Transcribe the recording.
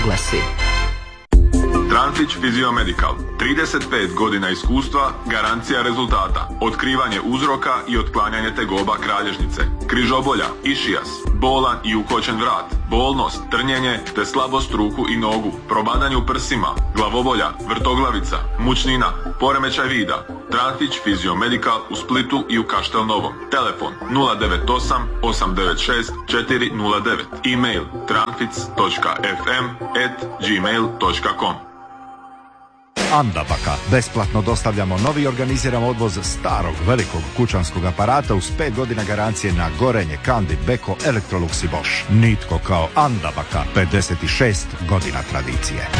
glasi. Tranfić Fiziomedical. 35 godina iskustva, garancija rezultata. Otkrivanje uzroka i otklanjanje tegoba kralježnice, križobolja, išijas, bolan i ukočen vrat, bolnost, trnjenje te slabost ruku i nogu, probadanje u prsima, glavobolja, vrtoglavica, mučnina, poremećaj vida. Tranfić Fiziomedical u Splitu i u Kaštel Novom. Telefon 098 896 409. E-mail tranfic.fm@gmail.com. Andabaka. Besplatno dostavljamo novi, organiziramo odvoz starog velikog kućanskog aparata uz 5 godina garancije na gorenje, Kandi, Beko, Electrolux i Bosch. Nitko kao Andabaka. 56 godina tradicije.